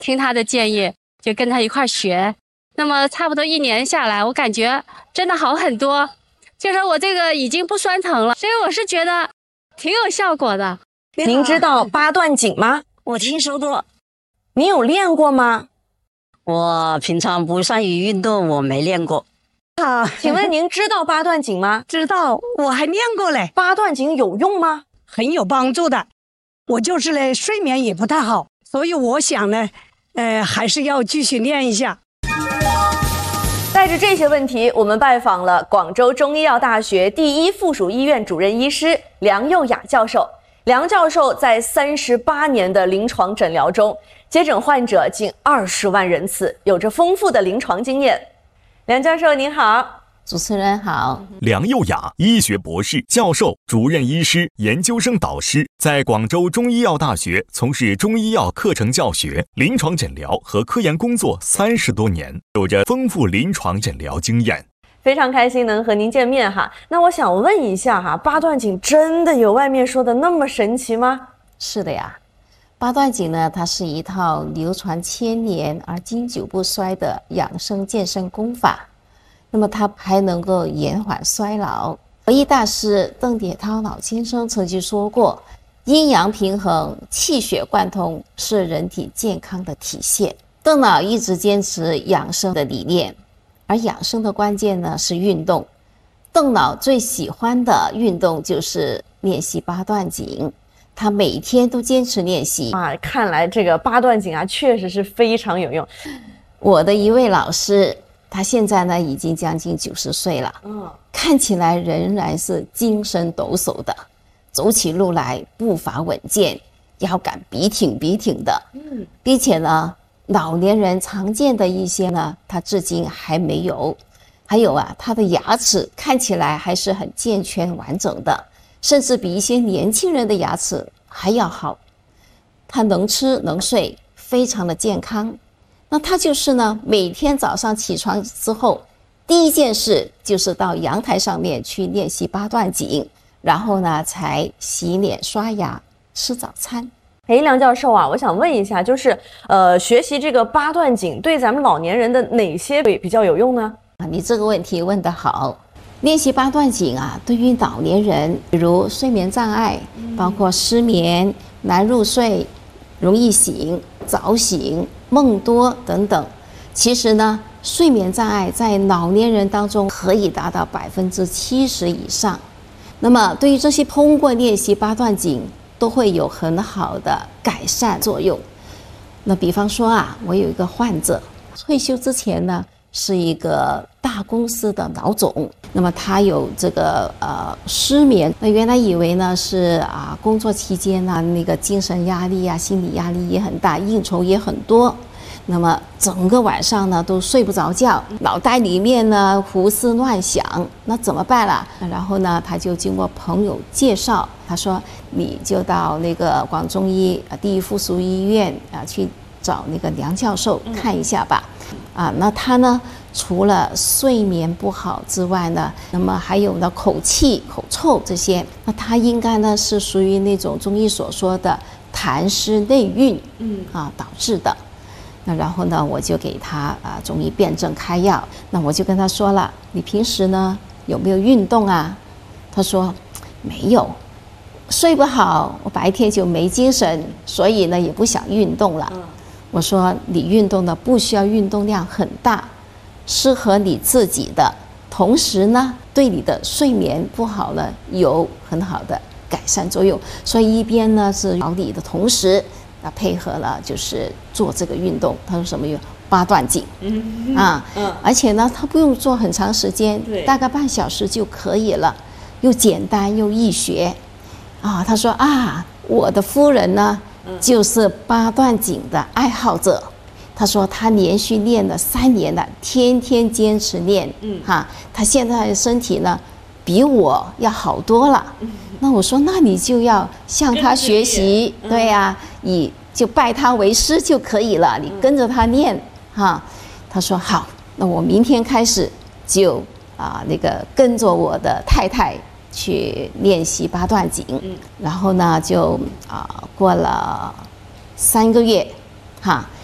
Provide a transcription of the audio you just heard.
听他的建议，就跟他一块学。那么差不多1年下来，我感觉真的好很多，就是我这个已经不酸疼了，所以我是觉得挺有效果的。 您知道八段锦吗？ 我听说过。 你有练过吗？ 我平常不善于运动，我没练过。 好，请问您知道八段锦吗？ 知道，我还练过嘞。 八段锦有用吗？ 很有帮助的。我就是呢，睡眠也不太好，所以我想呢，还是要继续练一下。 带着这些问题，我们拜访了广州中医药大学第一附属医院主任医师梁幼雅教授。梁教授在38年的临床诊疗中，接诊患者近20万人次，有着丰富的临床经验。梁教授您好。 主持人好。 梁幼雅，医学博士、教授、主任医师、研究生导师，在广州中医药大学从事中医药课程教学、临床诊疗和科研工作30多年，有着丰富临床诊疗经验。 非常开心能和您见面哈。那我想问一下哈，八段锦真的有外面说的那么神奇吗？ 是的呀，八段锦呢，它是一套流传千年而经久不衰的养生健身功法。那么它还能够延缓衰老。国医大师邓铁涛老先生曾经说过，阴阳平衡、气血贯通是人体健康的体现。邓老一直坚持养生的理念，而养生的关键呢是运动。邓老最喜欢的运动就是练习八段锦，他每天都坚持练习啊。看来这个八段锦啊，确实是非常有用。 我的一位老师，他现在呢已经将近90岁了，看起来仍然是精神抖擞的，走起路来步伐稳健，腰杆笔挺笔挺的，并且呢，老年人常见的一些呢，他至今还没有。还有啊，他的牙齿看起来还是很健全完整的，甚至比一些年轻人的牙齿还要好。他能吃能睡，非常的健康。那他就是呢，每天早上起床之后，第一件事就是到阳台上面去练习八段锦，然后呢才洗脸刷牙吃早餐。 梁教授啊，我想问一下，就是学习这个八段锦对咱们老年人的哪些比较有用呢？ 你这个问题问得好。练习八段锦啊，对于老年人，比如睡眠障碍，包括失眠、难入睡、容易醒、早醒、梦多等等，其实呢，睡眠障碍在老年人当中可以达到70%以上。那么对于这些通过练习八段锦都会有很好的改善作用。那比方说啊，我有一个患者，退休之前呢是一个大公司的老总，那么他有这个失眠，那原来以为呢是工作期间呢那个精神压力啊、心理压力也很大，应酬也很多，那么整个晚上呢都睡不着觉，脑袋里面呢胡思乱想，那怎么办啦？然后呢他就经过朋友介绍，他说你就到那个广中医第一附属医院去找那个梁教授看一下吧。那他呢除了睡眠不好之外呢，那么还有呢口气、口臭这些，那他应该呢是属于那种中医所说的痰湿内蕴导致的。那然后呢我就给他中医辨证开药。那我就跟他说了，你平时呢有没有运动啊？他说没有，睡不好，我白天就没精神，所以呢也不想运动了。我说你运动呢不需要运动量很大，适合你自己的，同时呢对你的睡眠不好呢有很好的改善作用。所以一边呢是调理的同时配合了就是做这个运动。他说什么？八段锦而且呢他不用做很长时间，大概半小时就可以了，又简单又易学他说我的夫人呢就是八段锦的爱好者。他说他连续练了3年了，天天坚持练他现在的身体呢比我要好多了。那我说那你就要向他学习，对呀，你就拜他为师就可以了，你跟着他练他说好，那我明天开始就那个跟着我的太太去练习八段锦。然后呢就过了3个月